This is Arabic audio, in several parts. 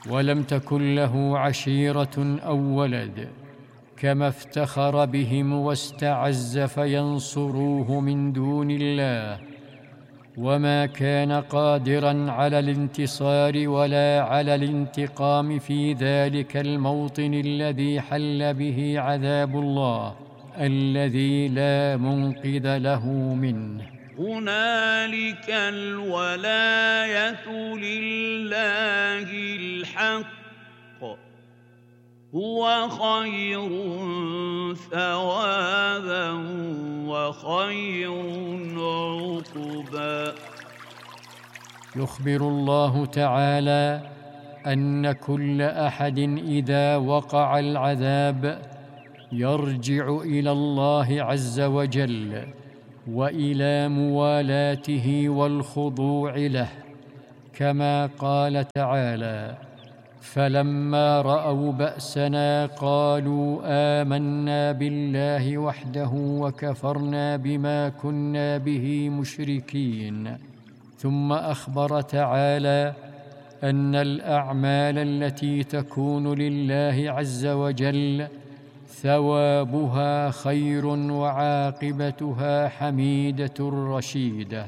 ولم تكن له عشيرة أو ولد، كما افتخر بهم واستعز فينصروه من دون الله، وما كان قادراً على الانتصار ولا على الانتقام في ذلك الموطن الذي حل به عذاب الله الذي لا منقذ له منه. هنالك الولاية لله الحق، هو خير ثوابا وخير عقبا. يخبر الله تعالى أن كل أحد إذا وقع العذاب يرجع إلى الله عز وجل وإلى موالاته والخضوع له، كما قال تعالى: فلما رأوا بأسنا قالوا آمنا بالله وحده وكفرنا بما كنا به مشركين. ثم أخبر تعالى أن الأعمال التي تكون لله عز وجل ثوابها خير وعاقبتها حميدة رشيدة.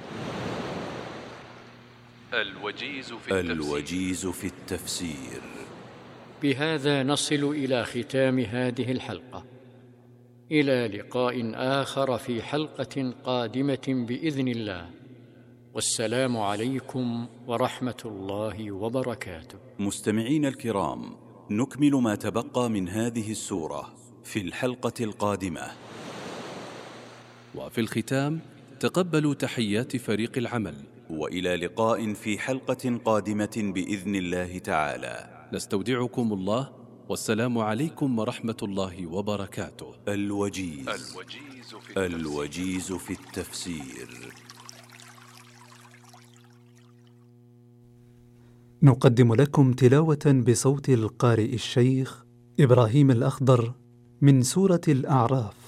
الوجيز في التفسير. بهذا نصل إلى ختام هذه الحلقة، إلى لقاء آخر في حلقة قادمة بإذن الله، والسلام عليكم ورحمة الله وبركاته. مستمعين الكرام، نكمل ما تبقى من هذه السورة في الحلقة القادمة. وفي الختام تقبلوا تحيات فريق العمل، وإلى لقاء في حلقة قادمة بإذن الله تعالى. نستودعكم الله، والسلام عليكم ورحمة الله وبركاته. الوجيز في التفسير. نقدم لكم تلاوة بصوت القارئ الشيخ إبراهيم الأخضر من سورة الأعراف.